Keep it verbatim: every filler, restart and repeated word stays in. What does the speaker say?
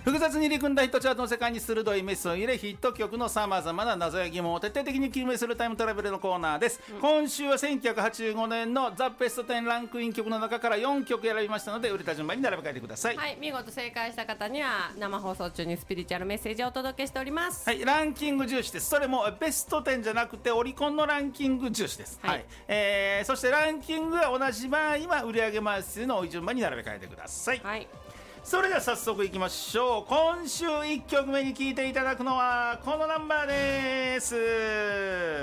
複雑に入り組んだヒットチャートの世界に鋭いメスを入れ、ヒット曲のさまざまな謎や疑問を徹底的に究明するタイムトラベルのコーナーです、うん、今週はせんきゅうひゃくはちじゅうごねんのザ・ベストテンランクイン曲の中からよんきょく選びましたので、売れた順番に並べ替えてください。 はい、見事正解した方には生放送中にスピリチュアルメッセージをお届けしております。 はい、ランキング重視です。それもベストテンじゃなくてオリコンのランキング重視です。はい、はい、えー、そしてランキングが同じ場合は売上枚数の多い順番に並べ替えてください。はい、それでは早速いきましょう。今週いっきょくめに聴いていただくのはこのナンバーです。